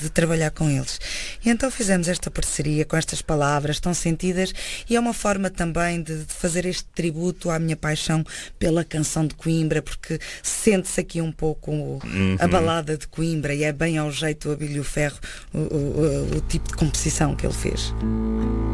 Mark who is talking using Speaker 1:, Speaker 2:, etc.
Speaker 1: de trabalhar com eles. E então fizemos esta parceria com estas palavras tão sentidas, e é uma forma também de fazer este tributo à minha paixão pela canção de Coimbra, porque sente-se aqui um pouco a balada de Coimbra, e é bem ao jeito do Abílio Ferro o tipo de composição que ele fez.